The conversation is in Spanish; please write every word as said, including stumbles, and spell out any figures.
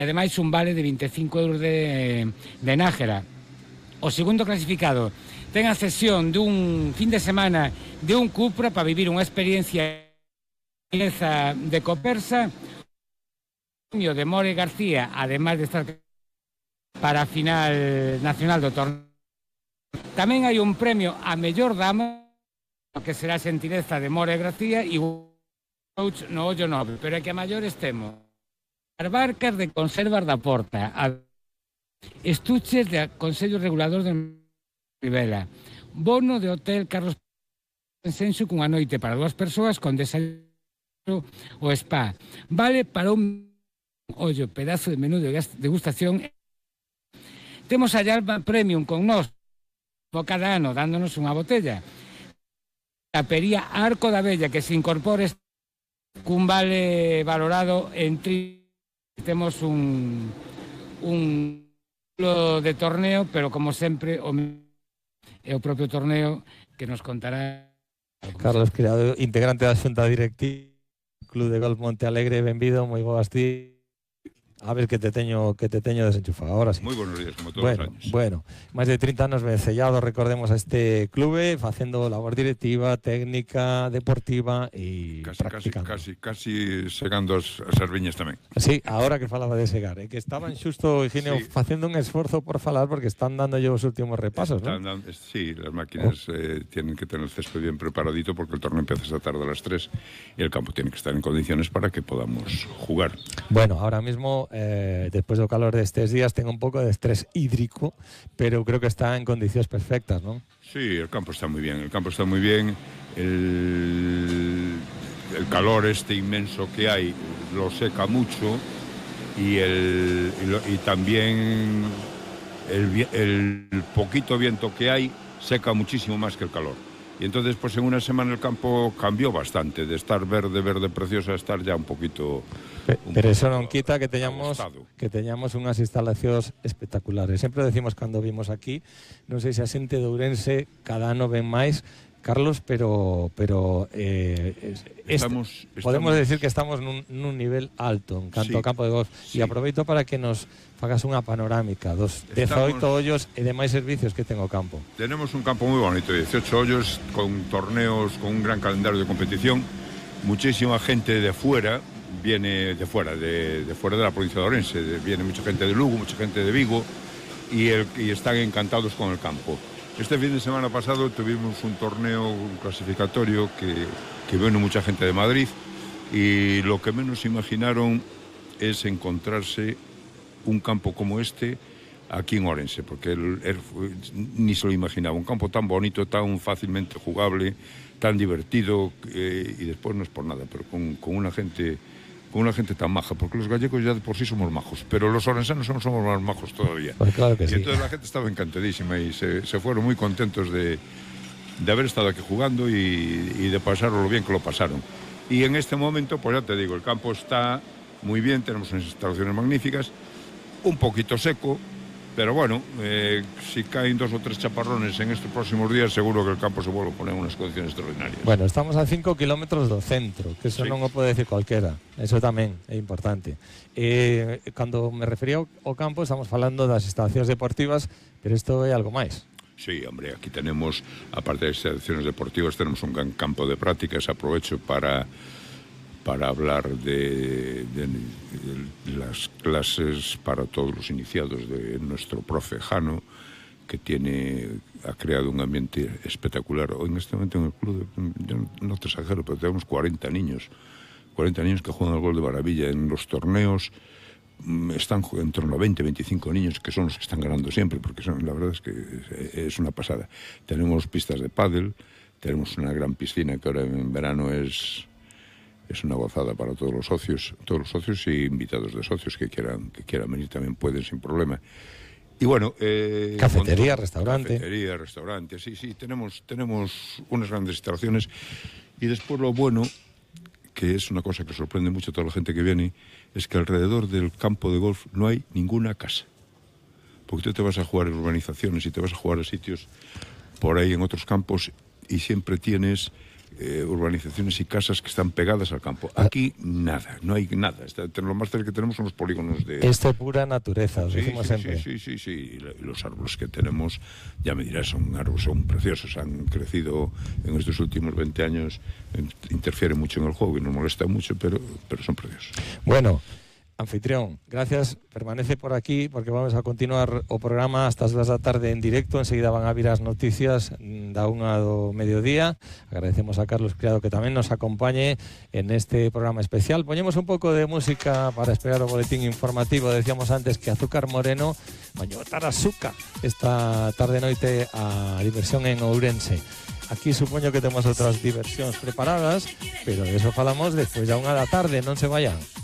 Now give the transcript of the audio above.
ademais un vale de veinticinco euros de, de Nájera. O segundo clasificado ten a cesión dun fin de semana de un Cupra para vivir unha experiencia de Copersa, de More García, además de estar para a final nacional do torneo. Tamén hai un premio a mellor dama, que será a xentileza de More García e un coach no ollo nobre, pero é que a maiores temos as barcas de conservas da Porta, a estuches de Consello Regulador de Rivela, bono de hotel Carlos Ensenso cunha noite para dúas persoas con desayuno o spa, vale para un ollo pedazo de menú de degustación. Temos a Alba Premium con nós cada ano dándonos unha botella. A Pería Arco da Bella, que se incorpore cun vale valorado en tri. Temos un un de torneo, pero como sempre o é o propio torneo que nos contará Carlos Criado, integrante da Xunta Directiva Club de Golf Monte Alegre. Benvido, moi boas ti. A ver que te teño que te teño desenchufado ahora sí. Moi buenos días, como todos bueno, os años. Bueno, máis de trinta anos vencellados, recordemos, a este clube, facendo labor directiva, técnica, deportiva e casi, practicando. Casi, casi, casi segando as, as arviñas tamén. Sí, ahora que falaba de segar, eh, que estaban xusto, Higinio, sí, facendo un esforzo por falar porque están dando os últimos repasos, están ¿no? Dando, sí, las máquinas oh. eh, tienen que tener el césped bien preparadito porque el torneo empieza esta tarde a las tres y el campo tiene que estar en condiciones para que podamos jugar. Bueno, ahora mismo Eh, después del calor de estos días tengo un poco de estrés hídrico, pero creo que está en condiciones perfectas, ¿no? Sí, el campo está muy bien, el campo está muy bien, el, el calor este inmenso que hay lo seca mucho y, el, y, lo, y también el, el poquito viento que hay seca muchísimo más que el calor. Y entonces, pues en una semana el campo cambió bastante, de estar verde, verde, precioso, a estar ya un poquito... Pe, un pero eso non quita que teñamos que teñamos unhas instalacións espectaculares. Sempre decimos cando vimos aquí, non sei se a xente de Ourense cada ano ven máis, Carlos, pero pero eh, estamos, este, podemos estamos... decir que estamos nun, nun nivel alto en canto sí, ao campo de golf. Sí. E aproveito para que nos fagas unha panorámica dos dezaoito ollos e demais servicios que ten o campo. Tenemos un campo moi bonito, dieciocho ollos con torneos, con un gran calendario de competición, muchísima gente de fuera, viene de fuera, de, de fuera de la provincia de Ourense, de, viene mucha gente de Lugo, mucha gente de Vigo y, el, y están encantados con el campo. Este fin de semana pasado tuvimos un torneo un clasificatorio que, que vino mucha gente de Madrid y lo que menos imaginaron es encontrarse un campo como este aquí en Ourense, porque él, él, ni se lo imaginaba, un campo tan bonito, tan fácilmente jugable, tan divertido, eh, y después no es por nada, pero con, con una gente con una gente tan maja, porque los gallegos ya de por sí somos majos, pero los orensanos somos, somos más majos todavía. Pues claro que y sí. Entonces la gente estaba encantadísima y se, se fueron muy contentos de, de haber estado aquí jugando y, y de pasarlo lo bien que lo pasaron. Y en este momento, pues ya te digo, el campo está muy bien, tenemos unas instalaciones magníficas, un poquito seco, pero bueno, eh, si caen dos o tres chaparrones en estos próximos días, seguro que el campo se vuelve a poner en unas condiciones extraordinarias. Bueno, estamos a cinco kilómetros do centro, que eso sí, non o pode decir cualquera, eso tamén é importante. Eh, cando me refería ao campo, estamos falando das instalacións deportivas, pero isto é algo máis. Sí, hombre, aquí tenemos, aparte de instalaciones deportivas, tenemos un gran campo de prácticas. Aprovecho para... para hablar de, de, de las clases para todos los iniciados de nuestro profe Jano, que tiene, ha creado un ambiente espectacular. Hoy en este momento en el club, yo no te exagero, pero tenemos cuarenta niños, cuarenta niños que juegan al gol de maravilla en los torneos. Están en torno a veinte, veinticinco niños que son los que están ganando siempre, porque son, la verdad es que es una pasada. Tenemos pistas de pádel, tenemos una gran piscina que ahora en verano es... es una gozada para todos los socios, todos los socios y invitados de socios que quieran que quieran venir también pueden sin problema. Y bueno, eh, cafetería, restaurante. Cafetería, restaurante, sí, sí, tenemos tenemos unas grandes instalaciones y después lo bueno, que es una cosa que sorprende mucho a toda la gente que viene, es que alrededor del campo de golf no hay ninguna casa. Porque tú te vas a jugar en urbanizaciones y te vas a jugar a sitios por ahí en otros campos y siempre tienes eh, urbanizaciones y casas que están pegadas al campo. Aquí nada, no hay nada. Está, lo más cerca que tenemos son los polígonos de... Esto es pura naturaleza, os sí, decimos sí, siempre. Sí, sí, sí, sí. Y los árboles que tenemos, ya me dirás, son árboles, son preciosos. Han crecido en estos últimos veinte años, interfieren mucho en el juego y nos molesta mucho, pero, pero son preciosos. Bueno, anfitrión, gracias, permanece por aquí porque vamos a continuar o programa hasta as dúas da tarde en directo. Enseguida van a vir as noticias da unha do mediodía. Agradecemos a Carlos Criado que tamén nos acompañe en este programa especial. Poñemos un pouco de música para esperar o boletín informativo. Decíamos antes que Azúcar Moreno bañou Tarasuca esta tarde noite a diversión en Ourense. Aquí supoño que temos outras diversións preparadas, pero de eso falamos despois da unha da tarde, non se vayan.